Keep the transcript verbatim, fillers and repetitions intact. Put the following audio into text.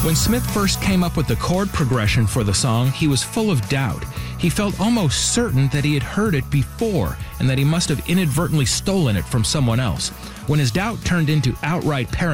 When Smith first came up with the chord progression for the song, he was full of doubt. He felt almost certain that he had heard it before and that he must have inadvertently stolen it from someone else. When his doubt turned into outright paranoia,